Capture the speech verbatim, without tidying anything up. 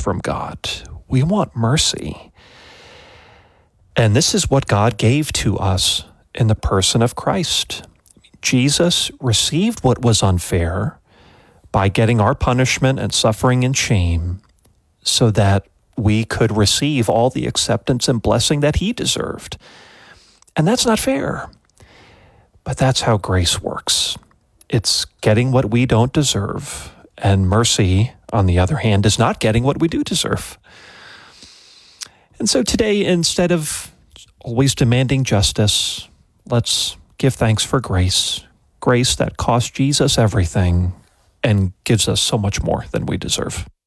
from God. We want mercy. And this is what God gave to us in the person of Christ. Jesus received what was unfair by getting our punishment and suffering and shame so that we could receive all the acceptance and blessing that he deserved. And that's not fair. But that's how grace works. It's getting what we don't deserve. And mercy, on the other hand, is not getting what we do deserve. And so today, instead of always demanding justice, let's give thanks for grace. Grace that cost Jesus everything and gives us so much more than we deserve.